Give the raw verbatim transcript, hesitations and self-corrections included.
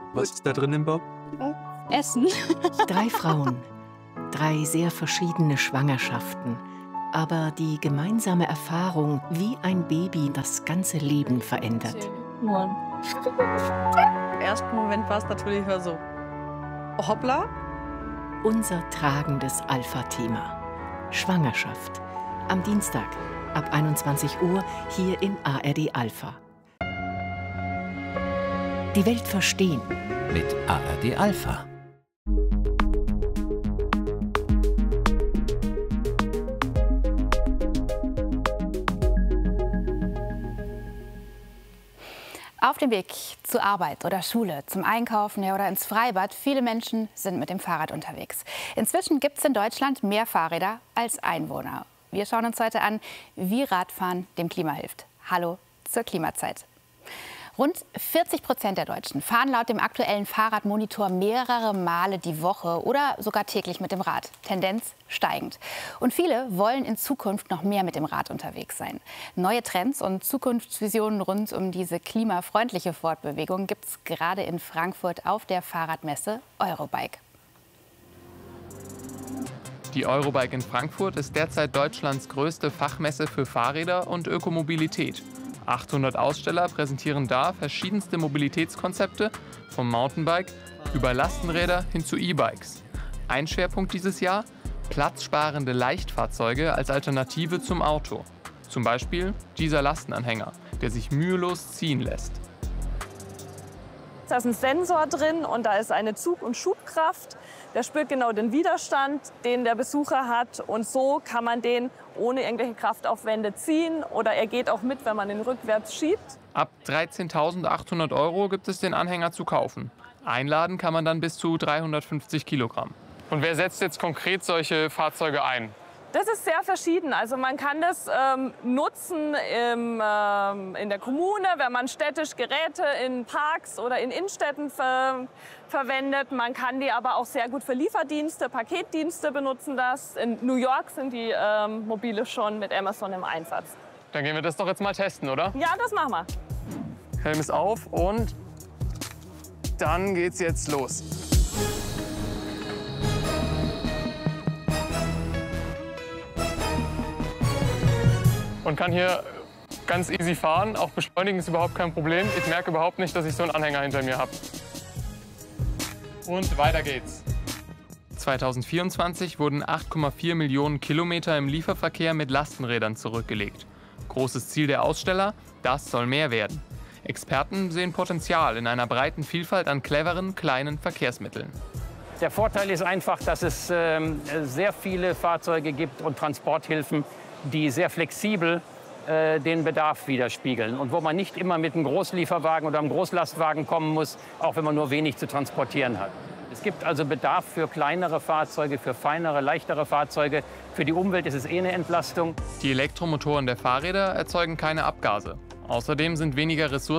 Was ist da drin im Bauch? Essen. Drei Frauen, drei sehr verschiedene Schwangerschaften, aber die gemeinsame Erfahrung, wie ein Baby das ganze Leben verändert. Im ersten Moment war es natürlich so, hoppla. Unser tragendes Alpha-Thema. Schwangerschaft. Am Dienstag ab einundzwanzig Uhr hier in A R D Alpha. Die Welt verstehen. Mit A R D Alpha. Auf dem Weg zur Arbeit oder Schule, zum Einkaufen ja, oder ins Freibad, viele Menschen sind mit dem Fahrrad unterwegs. Inzwischen gibt es in Deutschland mehr Fahrräder als Einwohner. Wir schauen uns heute an, wie Radfahren dem Klima hilft. Hallo zur Klimazeit. Rund vierzig Prozent der Deutschen fahren laut dem aktuellen Fahrradmonitor mehrere Male die Woche oder sogar täglich mit dem Rad. Tendenz steigend. Und viele wollen in Zukunft noch mehr mit dem Rad unterwegs sein. Neue Trends und Zukunftsvisionen rund um diese klimafreundliche Fortbewegung gibt es gerade in Frankfurt auf der Fahrradmesse Eurobike. Die Eurobike in Frankfurt ist derzeit Deutschlands größte Fachmesse für Fahrräder und Ökomobilität. achthundert Aussteller präsentieren da verschiedenste Mobilitätskonzepte, vom Mountainbike über Lastenräder hin zu E-Bikes. Ein Schwerpunkt dieses Jahr: platzsparende Leichtfahrzeuge als Alternative zum Auto. Zum Beispiel dieser Lastenanhänger, der sich mühelos ziehen lässt. Da ist ein Sensor drin und da ist eine Zug- und Schubkraft. Der spürt genau den Widerstand, den der Besucher hat. Und so kann man den ohne irgendwelche Kraftaufwände ziehen. Oder er geht auch mit, wenn man ihn rückwärts schiebt. Ab dreizehntausendachthundert Euro gibt es den Anhänger zu kaufen. Einladen kann man dann bis zu dreihundertfünfzig Kilogramm. Und wer setzt jetzt konkret solche Fahrzeuge ein? Das ist sehr verschieden. Also man kann das ähm, nutzen im, ähm, in der Kommune, wenn man städtisch Geräte in Parks oder in Innenstädten ver verwendet. Man kann die aber auch sehr gut für Lieferdienste, Paketdienste benutzen das. In New York sind die ähm, Mobile schon mit Amazon im Einsatz. Dann gehen wir das doch jetzt mal testen, oder? Ja, das machen wir. Helm ist auf und dann geht's jetzt los. Und kann hier ganz easy fahren. Auch beschleunigen ist überhaupt kein Problem. Ich merke überhaupt nicht, dass ich so einen Anhänger hinter mir habe. Und weiter geht's. zweitausendvierundzwanzig wurden acht Komma vier Millionen Kilometer im Lieferverkehr mit Lastenrädern zurückgelegt. Großes Ziel der Aussteller: das soll mehr werden. Experten sehen Potenzial in einer breiten Vielfalt an cleveren, kleinen Verkehrsmitteln. Der Vorteil ist einfach, dass es äh, sehr viele Fahrzeuge gibt und Transporthilfen, die sehr flexibel äh, den Bedarf widerspiegeln und wo man nicht immer mit einem Großlieferwagen oder einem Großlastwagen kommen muss, auch wenn man nur wenig zu transportieren hat. Es gibt also Bedarf für kleinere Fahrzeuge, für feinere, leichtere Fahrzeuge. Für die Umwelt ist es eh eine Entlastung. Die Elektromotoren der Fahrräder erzeugen keine Abgase. Außerdem sind weniger Ressourcen